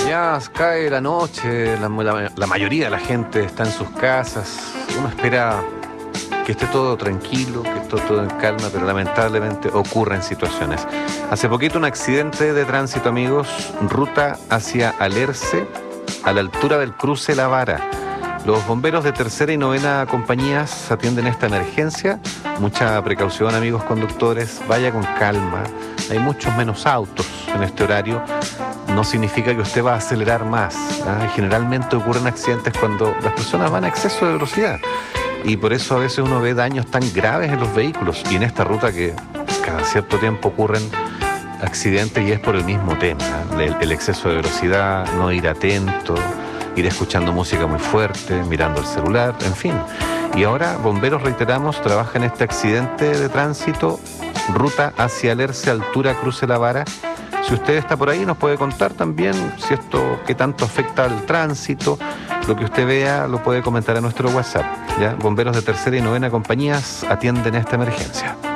Ya cae la noche, la mayoría de la gente está en sus casas. Uno espera que esté todo tranquilo, que esté todo en calma, pero lamentablemente ocurren situaciones. Hace poquito un accidente de tránsito, amigos, ruta hacia Alerce, a la altura del cruce La Vara. Los bomberos de tercera y novena compañías atienden esta emergencia. Mucha precaución, amigos conductores, vaya con calma. Hay muchos menos autos en este horario. No significa que usted va a acelerar más, ¿ah? Generalmente ocurren accidentes cuando las personas van a exceso de velocidad. Y por eso a veces uno ve daños tan graves en los vehículos. Y en esta ruta que cada cierto tiempo ocurren accidentes y es por el mismo tema, ¿eh? El exceso de velocidad, no ir atento, ir escuchando música muy fuerte, mirando el celular, en fin. Y ahora, bomberos, reiteramos, trabaja en este accidente de tránsito, ruta hacia Alerce, altura cruce La Vara. Si usted está por ahí, nos puede contar también si esto, qué tanto afecta al tránsito. Lo que usted vea lo puede comentar a nuestro WhatsApp, ¿ya? Bomberos de tercera y novena compañías atienden esta emergencia.